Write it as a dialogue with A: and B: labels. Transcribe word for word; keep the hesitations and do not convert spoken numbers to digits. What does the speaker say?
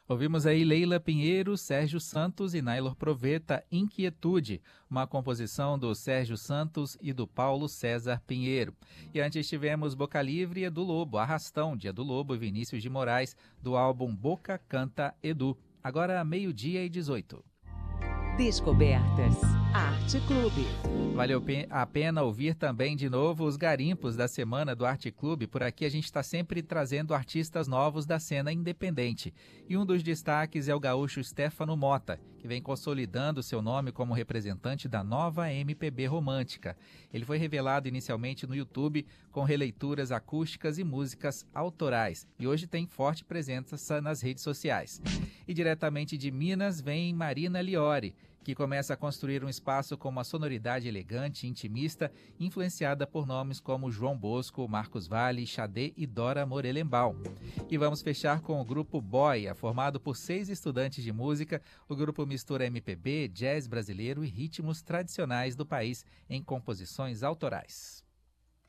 A: Ouvimos aí Leila Pinheiro, Sérgio Santos e Naylor Proveta, Inquietude, uma composição do Sérgio Santos e do Paulo César Pinheiro. E antes tivemos Boca Livre e Edu Lobo, Arrastão, de Edu Lobo e Vinícius de Moraes, do álbum Boca Canta Edu. Agora meio-dia e dezoito.
B: Descobertas Arte Clube.
A: Valeu a pena ouvir também de novo os garimpos da semana do Arte Clube. Por aqui a gente está sempre trazendo artistas novos da cena independente. E um dos destaques é o gaúcho Stefano Mota, que vem consolidando seu nome como representante da nova M P B romântica. Ele foi revelado inicialmente no YouTube com releituras acústicas e músicas autorais. E hoje tem forte presença nas redes sociais. E diretamente de Minas vem Marina Liori, que começa a construir um espaço com uma sonoridade elegante e intimista, influenciada por nomes como João Bosco, Marcos Valle, Xadê e Dora Morelenbaum. E vamos fechar com o grupo Boia, formado por seis estudantes de música. O grupo mistura M P B, jazz brasileiro e ritmos tradicionais do país em composições autorais.